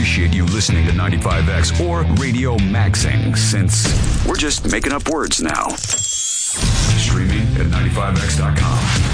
appreciate you listening to 95X or Radio Maxing, since we're just making up words now. Streaming at 95X.com.